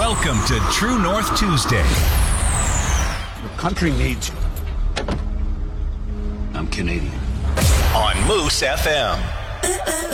Welcome to True North Tuesday. The country needs you. I'm Canadian. On Moose FM.